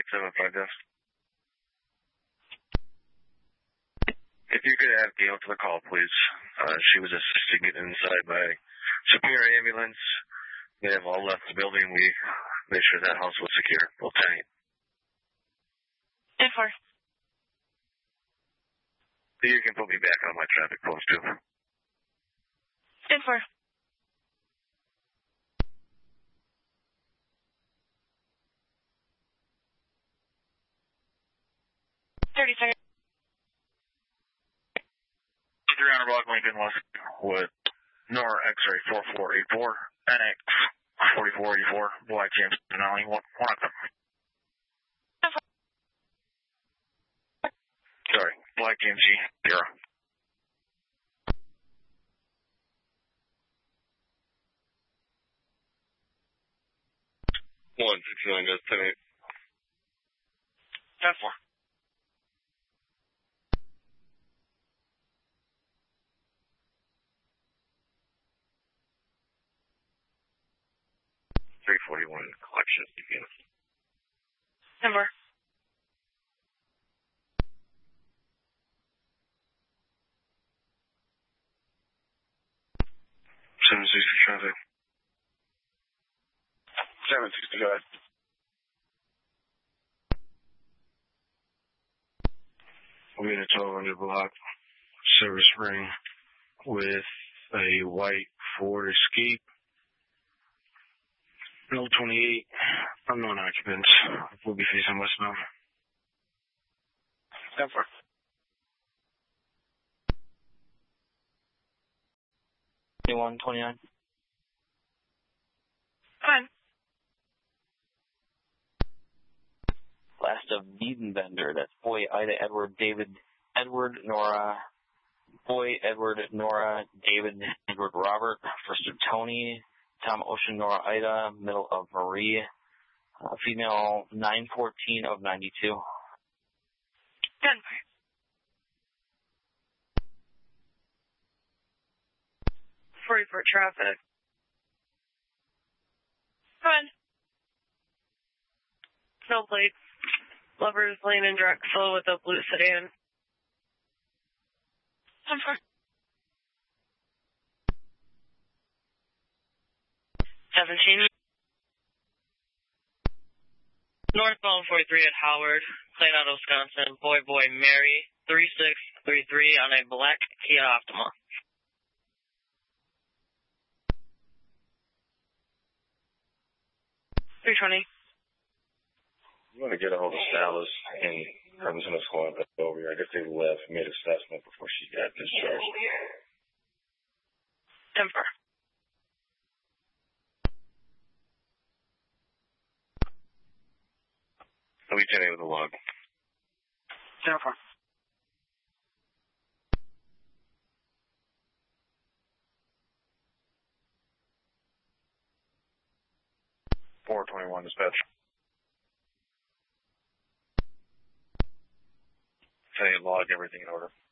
7-5 desk. If you could add Gail to the call, please. She was assisting getting inside by Superior Ambulance. They have all left the building. We made sure that house was secure. Well, tight. 10-4. You can put me back on my traffic post, too. 10-4. 30 seconds. 300 block Lincoln West with NOR X-ray 4484, NX 4484, Black James Denali, 1 o'clock. Sorry, Black James G, 0. One 69 goes 10-8. 10-4. .341 collection begin. 10-4. 760 traffic. 760 guys. We're in a 1200 block service ring with a white Ford Escape. Bill 28, unknown occupants. We'll be facing westbound. 10-4. One 29. Fine. Last of Wiedenbender. That's Boy, Ida, Edward, David, Edward, Nora, Boy, Edward, Nora, David, Edward, Robert. First of Tony, Tom, Ocean, Nora, Ida. Middle of Marie. Female 914 of 92. 10. 40 for traffic. Fine. No plates. Lovers Lane and Drexel with a blue sedan. 10-4. 17. Northbound 43 at Howard, Clayton, Wisconsin. Boy, Mary, 3633 on a black Kia Optima. 320. You want to get a hold of Salas and Crimson Squad back over here. I guess they left mid-assessment before she got discharged. 10-4. I'll be 10-8 with a log. 10-4. 421 dispatch. Say log everything in order.